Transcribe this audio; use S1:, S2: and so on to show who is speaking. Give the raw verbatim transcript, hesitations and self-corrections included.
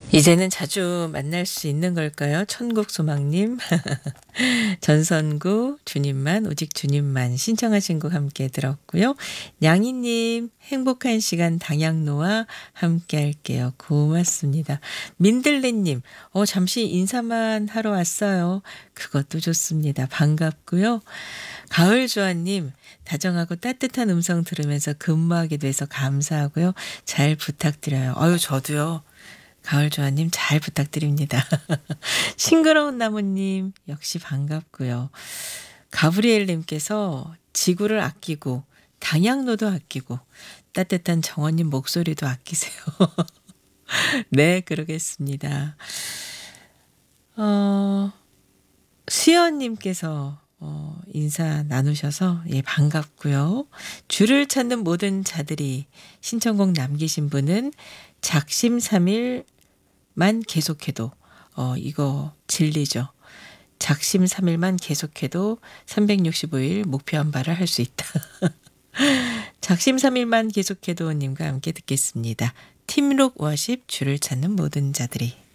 S1: 이제는 자주 만날 수 있는 걸까요? 천국소망님. 전선구 주님만 오직 주님만 신청하신 곡 함께 들었고요. 양희님 행복한 시간 당양노와 함께 할게요. 고맙습니다. 민들레님 어 잠시 인사만 하러 왔어요. 그것도 좋습니다. 반갑고요. 가을조아님 다정하고 따뜻한 음성 들으면서 근무하게 돼서 감사하고요. 잘 부탁드려요. 아유 저도요. 가을조아님 잘 부탁드립니다. 싱그러운 나무님 역시 반갑고요. 가브리엘님께서 지구를 아끼고 당양노도 아끼고 따뜻한 정원님 목소리도 아끼세요. 네 그러겠습니다. 어, 수연님께서 어, 인사 나누셔서 예 반갑고요. 주를 찾는 모든 자들이 신청곡 남기신 분은 작심삼일만 계속해도 어 이거 진리죠. 작심삼일만 계속해도 삼백육십오 일 목표한 바를 할 수 있다. 작심삼일만 계속해도 님과 함께 듣겠습니다. 팀록 워십 주를 찾는 모든 자들이.